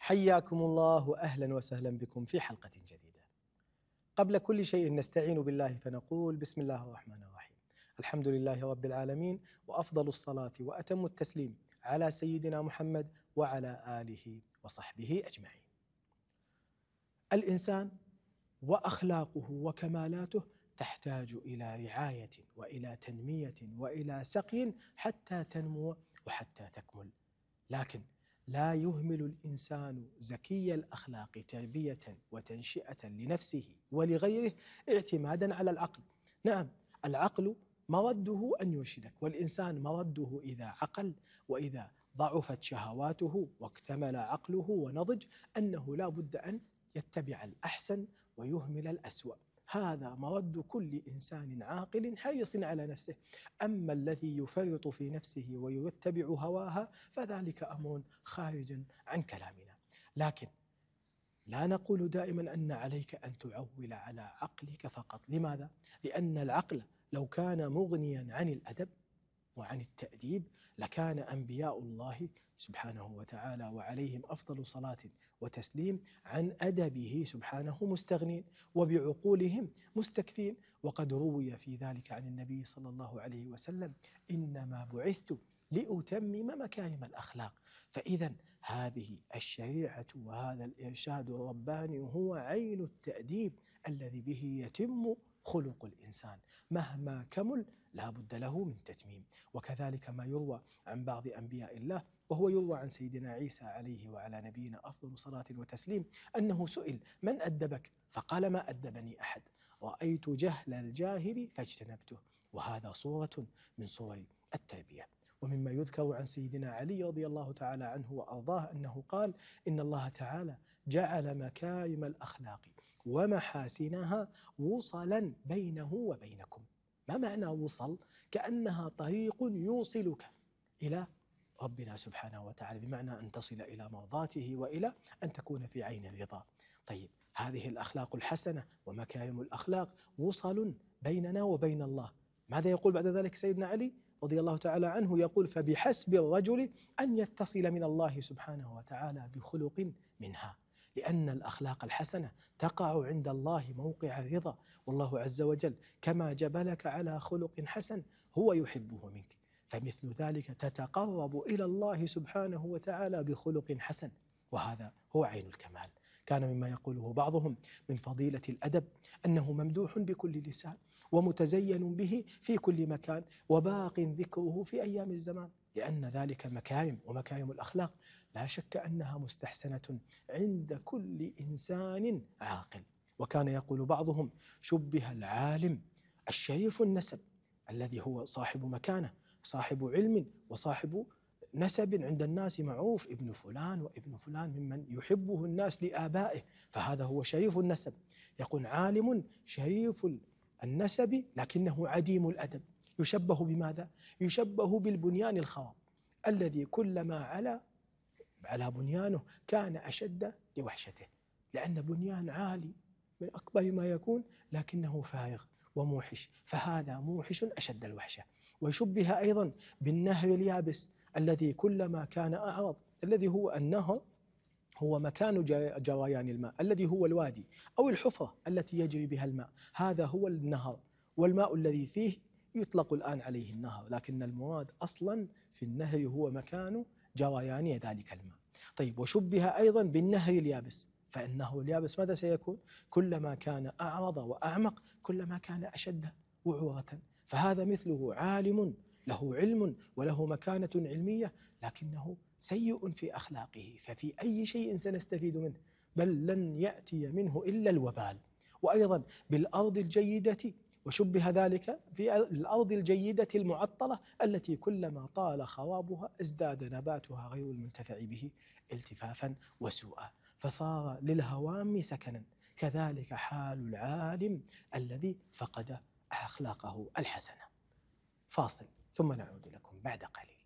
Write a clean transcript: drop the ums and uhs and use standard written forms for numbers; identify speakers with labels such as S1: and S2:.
S1: حياكم الله وأهلا وسهلا بكم في حلقة جديدة. قبل كل شيء نستعين بالله فنقول بسم الله الرحمن الرحيم، الحمد لله رب العالمين، وأفضل الصلاة وأتم التسليم على سيدنا محمد وعلى آله وصحبه أجمعين. الإنسان وأخلاقه وكمالاته تحتاج إلى رعاية وإلى تنمية وإلى سقي حتى تنمو وحتى تكمل، لكن لا يهمل الإنسان زكي الأخلاق تربية وتنشئة لنفسه ولغيره اعتمادا على العقل. نعم، العقل مرده أن يرشدك، والإنسان مرده إذا عقل وإذا ضعفت شهواته واكتمل عقله ونضج أنه لا بد أن يتبع الأحسن ويهمل الأسوأ. هذا مرد كل إنسان عاقل حريص على نفسه. أما الذي يفرط في نفسه ويتبع هواها فذلك أمر خارج عن كلامنا. لكن لا نقول دائما أن عليك أن تعول على عقلك فقط. لماذا؟ لأن العقل لو كان مغنيا عن الأدب وعن التأديب لكان أنبياء الله سبحانه وتعالى وعليهم أفضل صلاة وتسليم عن أدبه سبحانه مستغنين وبعقولهم مستكفين. وقد روي في ذلك عن النبي صلى الله عليه وسلم: إنما بعثت لأتمم مكارم الأخلاق. فإذا هذه الشريعة وهذا الإرشاد الرباني هو عين التأديب الذي به يتم خلق الإنسان، مهما كمل لا بد له من تتميم. وكذلك ما يروى عن بعض أنبياء الله، وهو يروى عن سيدنا عيسى عليه وعلى نبينا أفضل صلاة وتسليم أنه سئل: من أدبك؟ فقال: ما أدبني أحد، رأيت جهل الجاهل فاجتنبته. وهذا صورة من صور التربية. ومما يذكر عن سيدنا علي رضي الله تعالى عنه وأرضاه أنه قال: إن الله تعالى جعل مكارم الأخلاق ومحاسنها وصلا بينه وبينكم. ما معنى وصل؟ كأنها طريق يوصلك إلى ربنا سبحانه وتعالى، بمعنى أن تصل إلى مرضاته وإلى أن تكون في عين الرضا. طيب، هذه الأخلاق الحسنة ومكارم الأخلاق وصل بيننا وبين الله. ماذا يقول بعد ذلك سيدنا علي رضي الله تعالى عنه؟ يقول: فبحسب الرجل أن يتصل من الله سبحانه وتعالى بخلق منها، لأن الأخلاق الحسنة تقع عند الله موقع الرضا، والله عز وجل كما جبلك على خلق حسن هو يحبه منك، فمثل ذلك تتقرب إلى الله سبحانه وتعالى بخلق حسن، وهذا هو عين الكمال. كان مما يقوله بعضهم من فضيلة الأدب أنه ممدوح بكل لسان ومتزين به في كل مكان وباق ذكره في أيام الزمان، لأن ذلك مكارم ومكارم الأخلاق لا شك أنها مستحسنة عند كل إنسان عاقل. وكان يقول بعضهم: شبه العالم الشريف النسب الذي هو صاحب مكانة، صاحب علم وصاحب نسب عند الناس معروف، ابن فلان وابن فلان ممن يحبه الناس لآبائه، فهذا هو شريف النسب. يقول: عالم شريف النسب لكنه عديم الأدب. يشبه بماذا؟ يشبه بالبنيان الخراب الذي كلما على بنيانه كان أشد لوحشته، لأن بنيان عالي من أكبر ما يكون لكنه فارغ وموحش، فهذا موحش أشد الوحشة. ويشبه أيضا بالنهر اليابس الذي كلما كان أعرض، الذي هو النهر هو مكان جريان الماء الذي هو الوادي أو الحفرة التي يجري بها الماء، هذا هو النهر، والماء الذي فيه يطلق الآن عليه النهر، لكن المراد أصلا في النهر هو مكان جريان ذلك الماء. طيب، وشبه أيضا بالنهر اليابس، فالنهر اليابس ماذا سيكون؟ كلما كان أعرض وأعمق كلما كان أشد وعورة. فهذا مثله عالم له علم وله مكانة علمية لكنه سيء في أخلاقه، ففي أي شيء سنستفيد منه؟ بل لن يأتي منه إلا الوبال. وأيضا بالأرض الجيدة، وشبه ذلك في الأرض الجيدة المعطلة التي كلما طال خرابها ازداد نباتها غير المنتفع به التفافا وسوءا، فصار للهوام سكنا. كذلك حال العالم الذي فقد أخلاقه الحسنة. فاصل ثم نعود لكم بعد قليل.